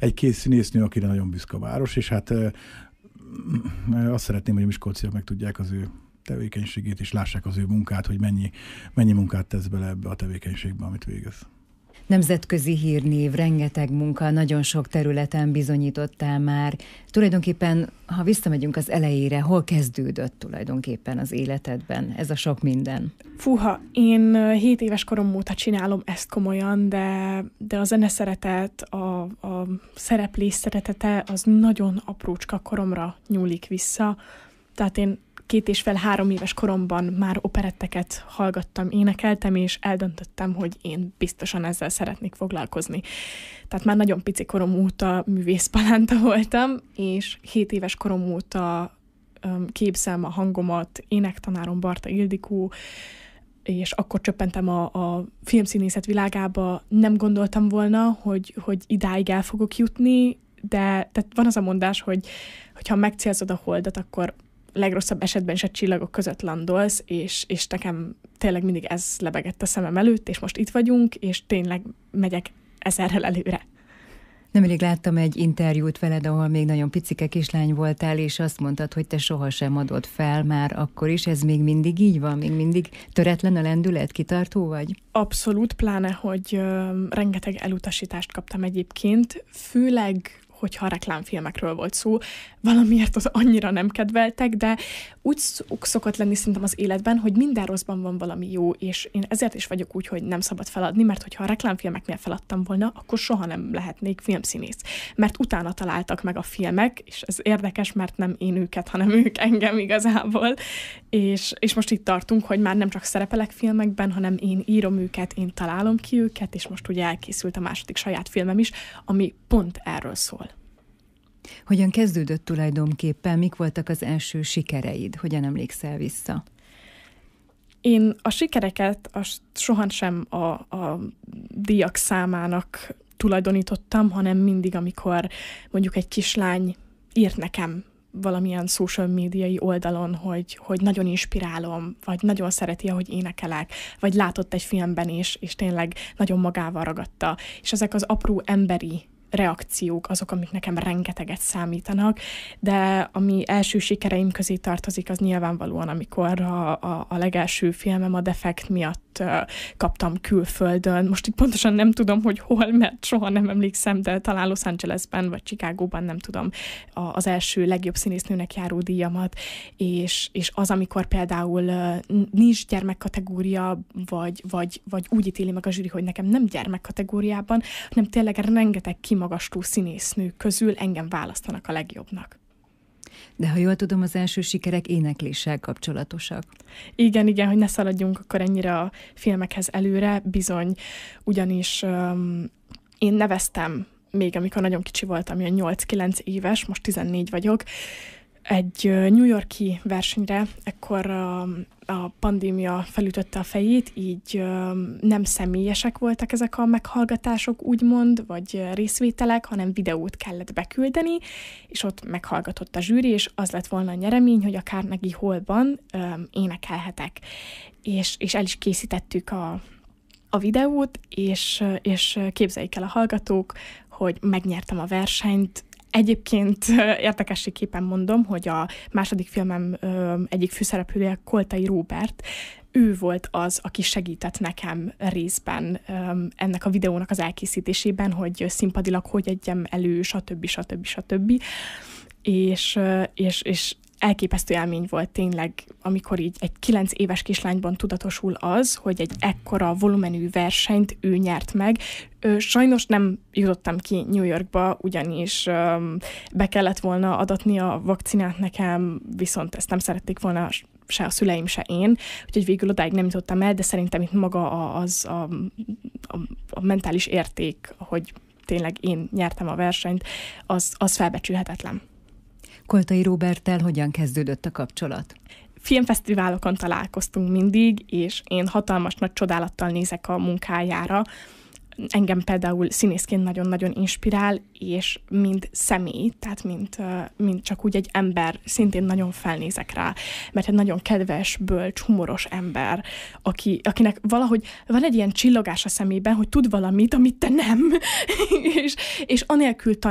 egy kész színésznő, akire nagyon büszke a város, és hát azt szeretném, hogy a miskolciak meg tudják az ő tevékenységét, és lássák az ő munkát, hogy mennyi munkát tesz bele ebbe a tevékenységbe, amit végez. Nemzetközi hírnév, rengeteg munka, nagyon sok területen bizonyítottál már. Tulajdonképpen, ha visszamegyünk az elejére, hol kezdődött tulajdonképpen az életedben ez a sok minden? Fúha, én 7 éves korom óta csinálom ezt komolyan, de a zene szeretet, a szereplés szeretete az nagyon aprócska koromra nyúlik vissza. Tehát én 2,5-3 éves koromban már operetteket hallgattam, énekeltem, és eldöntöttem, hogy én biztosan ezzel szeretnék foglalkozni. Tehát már nagyon pici korom óta művészpalánta voltam, és 7 éves korom óta képzem a hangomat, énektanárom Barta Ildikó, és akkor csöppentem a filmszínészet világába. Nem gondoltam volna, hogy idáig el fogok jutni, de tehát van az a mondás, hogy ha megcélzod a holdat, akkor legrosszabb esetben is a csillagok között landolsz, és nekem tényleg mindig ez lebegett a szemem előtt, és most itt vagyunk, és tényleg megyek ezerrel előre. Nemrég láttam egy interjút veled, ahol még nagyon picike kislány voltál, és azt mondtad, hogy te sohasem adod fel már akkor is. Ez még mindig így van? Még mindig töretlen a lendület? Kitartó vagy? Abszolút, pláne, hogy rengeteg elutasítást kaptam egyébként, főleg hogyha a reklámfilmekről volt szó, valamiért az annyira nem kedveltek, de úgy szokott lenni szerintem az életben, hogy minden rosszban van valami jó, és én ezért is vagyok úgy, hogy nem szabad feladni, mert hogyha a reklámfilmeknél feladtam volna, akkor soha nem lehetnék filmszínész. Mert utána találtak meg a filmek, és ez érdekes, mert nem én őket, hanem ők engem igazából, és most itt tartunk, hogy már nem csak szerepelek filmekben, hanem én írom őket, én találom ki őket, és most ugye elkészült a második saját filmem is, ami pont erről szól. Hogyan kezdődött tulajdonképpen? Mik voltak az első sikereid? Hogyan emlékszel vissza? Én a sikereket sohasem a díjak számának tulajdonítottam, hanem mindig, amikor mondjuk egy kislány írt nekem valamilyen social médiai oldalon, hogy nagyon inspirálom, vagy nagyon szereti, ahogy énekelek, vagy látott egy filmben is, és tényleg nagyon magával ragadta. És ezek az apró emberi reakciók azok, amik nekem rengeteget számítanak, de ami első sikereim közé tartozik, az nyilvánvalóan, amikor a legelső filmem a Defekt miatt kaptam külföldön. Most itt pontosan nem tudom, hogy hol, mert soha nem emlékszem, de talán Los Angelesben vagy Chicagóban, nem tudom, az első legjobb színésznőnek járó díjamat, és az, amikor például nincs gyermekkategória, vagy úgy ítéli meg a zsűri, hogy nekem nem gyermekkategóriában, hanem tényleg rengeteg kimagasló színésznő közül engem választanak a legjobbnak. De ha jól tudom, az első sikerek énekléssel kapcsolatosak. Igen, hogy ne szaladjunk akkor ennyire a filmekhez előre, bizony, ugyanis én neveztem még, amikor nagyon kicsi voltam, ilyen 8-9 éves, most 14 vagyok, egy New York-i versenyre, ekkor a pandémia felütötte a fejét, így nem személyesek voltak ezek a meghallgatások, úgymond, vagy részvételek, hanem videót kellett beküldeni, és ott meghallgatott a zsűri, és az lett volna a nyeremény, hogy a Carnegie Hallban énekelhetek. És el is készítettük a videót, és képzeljék el a hallgatók, hogy megnyertem a versenyt. Egyébként érdekességképpen mondom, hogy a második filmem egyik főszereplője, Koltai Róbert, ő volt az, aki segített nekem részben ennek a videónak az elkészítésében, hogy színpadilag hogy egyem elő, stb. És elképesztő élmény volt tényleg, amikor így egy 9 éves kislányban tudatosul az, hogy egy ekkora volumenű versenyt ő nyert meg. Sajnos nem jutottam ki New Yorkba, ugyanis be kellett volna adatni a vakcinát nekem, viszont ezt nem szerették volna se a szüleim, se én, úgyhogy végül odáig nem jutottam el, de szerintem itt maga a mentális érték, hogy tényleg én nyertem a versenyt, az felbecsülhetetlen. Koltai Róberttel hogyan kezdődött a kapcsolat? Filmfesztiválokon találkoztunk mindig, és én hatalmas nagy csodálattal nézek a munkájára. Engem például színészként nagyon-nagyon inspirál, és mint személy, tehát mint csak úgy egy ember, szintén nagyon felnézek rá, mert egy nagyon kedves, bölcs, humoros ember, akinek valahogy van egy ilyen csillogás a szemében, hogy tud valamit, amit te nem, és anélkül